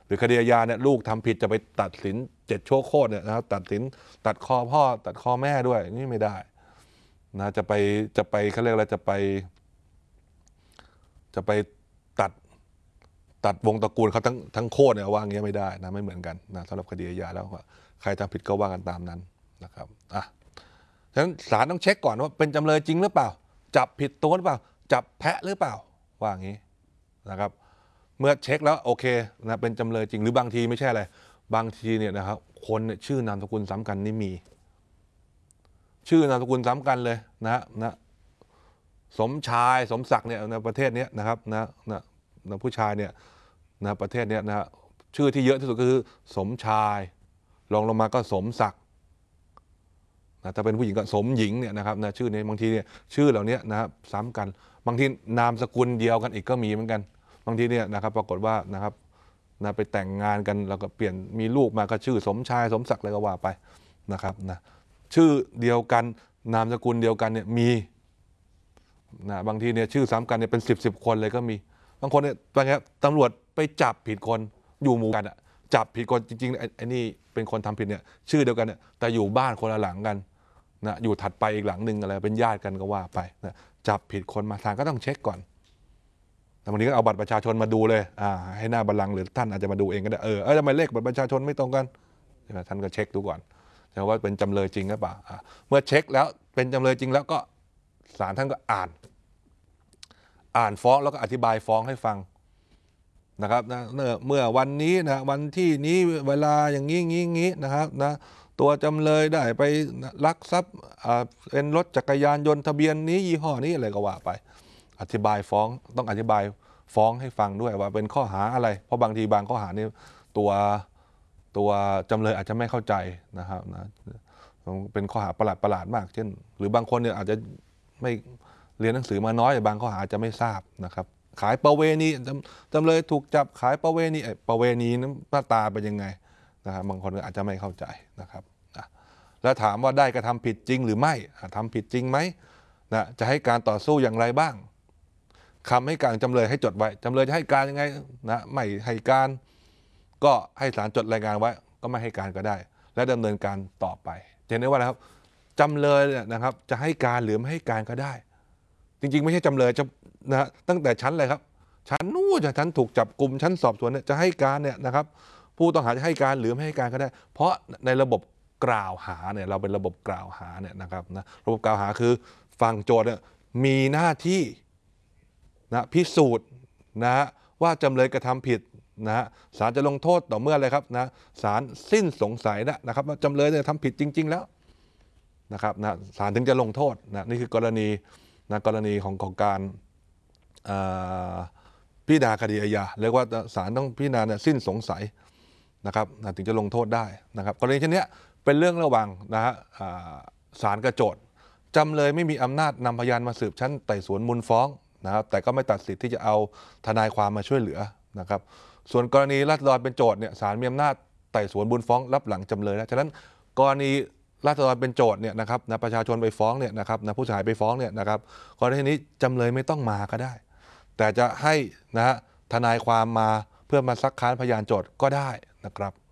รือคดีอาญาเนี่ยลูกทำผิดจะไปตัดสิน7ชั่วโคตรเนี่ยนะครับตัดสินตัดคอพ่อตัดคอแม่ด้วยนี่ไม่ได้นะจะไปเขาเรียกอะไรจะไปตัดวงตระกูลเขาทั้งโคตรเนี่ยว่าอย่างเงี้ยไม่ได้นะไม่เหมือนกันนะสำหรับคดีอาญาแล้วใครทำผิดก็ว่ากันตามนั้นนะครับฉะนั้นศาลต้องเช็คก่อนว่าเป็นจำเลยจริงหรือเปล่าจับผิดตัวหรือเปล่าจับแพะหรือเปล่าว่าอย่างนี้นะครับเมื่อเช็คแล้วโอเคนะเป็นจำเลยจริงหรือบางทีไม่ใช่อะไรบางทีเนี่ยนะครับคนเนี่ยชื่อนามสกุลซ้ำกันนี่มีชื่อนามสกุลซ้ำกันเลยนะสมชายสมศักดิ์เนี่ยในประเทศนี้นะครับนะผู้ชายเนี่ยนะประเทศนี้นะชื่อที่เยอะที่สุดก็คือสมชายลงมาก็สมศักดิ์นะถ้าเป็นผู้หญิงก็สมหญิงเนี่ยนะครับนะชื่อนี้บางทีเนี่ยชื่อเหล่านี้นะครับซ้ำกันบางทีนามสกุลเดียวกันอีกก็มีเหมือนกันบางทีเนี่ยนะครับปรากฏว่านะครับนะไปแต่งงานกันแล้วก็เปลี่ยนมีลูกมาก็ชื่อสมชายสมศักดิ์อะไรก็ว่าไปนะครับนะชื่อเดียวกันนามสกุลเดียวกันเนี่ยมีนะบางทีเนี่ยชื่อซ้ำกันเนี่ยเป็น10คนเลยก็มีบางคนเนี่ยบางทีตำรวจไปจับผิดคนอยู่หมู่กันจับผิดคนจริงๆไอ้นี่เป็นคนทำผิดเนี่ยชื่อเดียวกันเนี่ยแต่อยู่บ้านคนละหลังกันนะอยู่ถัดไปอีกหลังหนึ่งอะไรเป็นญาติกันก็ว่าไปนะจับผิดคนมาทางก็ต้องเช็คก่อนแต่วันนี้ก็เอาบัตรประชาชนมาดูเลยให้หน้าบัลลังก์หรือท่านอาจจะมาดูเองก็ได้ทำไมเลขบัตรประชาชนไม่ตรงกันท่านก็เช็คดูก่อนว่าเป็นจำเลยจริงหรือเปล่าเมื่อเช็คแล้วเป็นจำเลยจริงแล้วก็ศาลท่านก็อ่านฟ้องแล้วก็อธิบายฟ้องให้ฟังนะครับนะเมื่อวันนี้นะวันที่นี้เวลาอย่างนี้นะครับนะตัวจำเลยได้ไปลักทรัพย์เป็นรถจักรยานยนต์ทะเบียนนี้ยี่ห้อนี้อะไรก็ว่าไปอธิบายฟ้องต้องอธิบายฟ้องให้ฟังด้วยว่าเป็นข้อหาอะไรเพราะบางทีบางข้อหานี่ตัวจำเลยอาจจะไม่เข้าใจนะครับนะเป็นข้อหาประหลาดมากเช่นหรือบางคนเนี่ยอาจจะไม่เรียนหนังสือมาน้อยบางข้อหาจะไม่ทราบนะครับขายประเวณีจำเลยถูกจับขายประเวณีนั้นหน้าตาเป็นยังไงนะครับบางคนอาจจะไม่เข้าใจนะครับแล้วถามว่าได้กระทำผิดจริงหรือไม่ทำผิดจริงไหมนะจะให้การต่อสู้อย่างไรบ้างคำให้การจำเลยให้จดไว้จำเลยจะให้การยังไงนะไม่ให้การก็ให้ศาลจดรายงานไว้ก็ไม่ให้การก็ได้และดำเนินการต่อไปเห็นได้ว่านะครับจำเลยนะครับจะให้การหรือไม่ให้การก็ได้จริงๆไม่ใช่จำเลยนะตั้งแต่ชั้นเลยครับชั้นนู้นชั้นถูกจับกลุ่มชั้นสอบสวนเนี่ยจะให้การเนี่ยนะครับผู้ต้องหาจะให้การหรือไม่ให้การก็ได้เพราะในระบบกล่าวหาเนี่ยเราเป็นระบบกล่าวหาเนี่ยนะครับนะระบบกล่าวหาคือฝั่งโจทย์เนี่ยมีหน้าที่นะพิสูจน์นะว่าจำเลยกระทำผิดนะศาลจะลงโทษต่อเมื่ออะไรครับนะศาลสิ้นสงสัยนะครับว่าจำเลยเนี่ยทำผิดจริงๆแล้วนะครับนะศาลถึงจะลงโทษนะนี่คือกรณีของการพิจารณาคดีอาญาเรียกว่าศาลต้องพิจารณาสิ้นสงสัยนะครับถึงจะลงโทษได้นะครับกรณีเช่นนี้เป็นเรื่องระหว่างศาลกับโจทก์จำเลยไม่มีอำนาจนำพยานมาสืบชั้นไต่สวนมูลฟ้องนะครับแต่ก็ไม่ตัดสิทธิ์ที่จะเอาทนายความมาช่วยเหลือนะครับส่วนกรณีราษฎรเป็นโจทก์เนี่ยศาลมีอำนาจไต่สวนมูลฟ้องรับหลังจำเลยแล้วฉะนั้นกรณีราษฎรเป็นโจทก์เนี่ยนะครับประชาชนไปฟ้องเนี่ยนะครับผู้เสียหายไปฟ้องเนี่ยนะครับกรณีนี้จำเลยไม่ต้องมาก็ได้แต่จะให้ทนายความมาเพื่อมาซักค้านพยานโจทก์ก็ได้นะครับ